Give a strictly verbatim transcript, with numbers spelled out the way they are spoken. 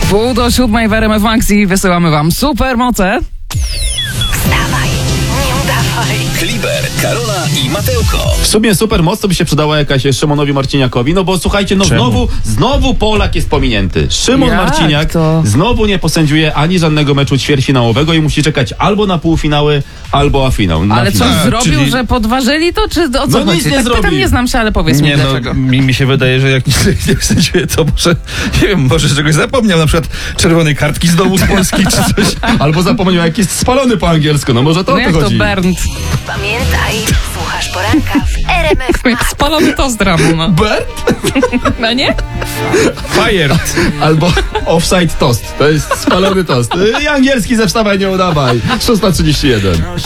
Pół do siódmej w R M F Max i wysyłamy wam supermoce. Wstawaj, nie udawaj. Kliber, Karola i Matełko. W sumie super moc to by się przydała jakaś Szymonowi Marciniakowi, no bo słuchajcie, no Czemu? znowu, znowu Polak jest pominięty. Szymon Jak Marciniak to? znowu nie posędziuje ani żadnego meczu ćwierćfinałowego i musi czekać albo na półfinały, albo na finał. Na Ale finał. coś A, zrobił, czyli- że podważyli to, czy o co No chodzi? nic nie tak pytam, zrobił. nie znam się, ale powiedz mi Nie, no, dlaczego. mi, mi się wydaje, że jak nie, nie sędziuje, to może, nie wiem, może czegoś zapomniał, na przykład czerwonej kartki z domu z Polski, czy coś. Albo zapomniał, jak jest spalony po angielsku, no może to No o to jak to chodzi. Bernd? Pamiętaj, słuchasz poranka w R M F Jak spalony tost Ramona. Bert? No nie? Fired. Albo offside toast. To jest spalony toast. I angielski ze wstawaj, nie udawaj. szósta trzydzieści jeden.